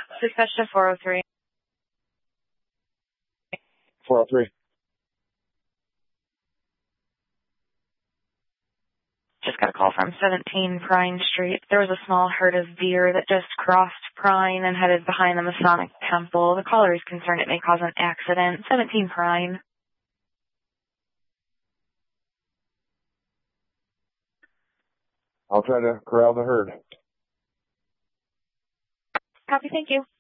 Dispatch to 403. 403. Just got a call from 17 Prine Street. There was a small herd of deer that just crossed Prine and headed behind the Masonic Temple. The caller is concerned it may cause an accident. 17 Prine. I'll try to corral the herd. Copy, thank you.